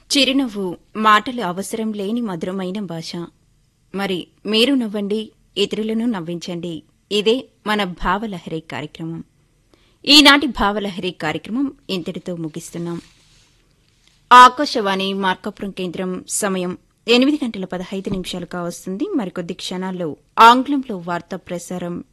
చిరునవ్వు మాటలు అవసరం లేని మధురమైన భాష. మరి మీరు నవ్వండి, ఇతరులను నవ్వించండి. ఇదే మన భావలహరి కార్యక్రమం. ఈనాటి భావలహరి కార్యక్రమం ఇంతటితో ముగిస్తున్నాం. ఆకాశవాణి మార్కాపురం కేంద్రం సమయం 8:15 కావస్తుంది. మరికొద్ది క్షణాల్లో ఆంగ్లంలో వార్తా ప్రసారం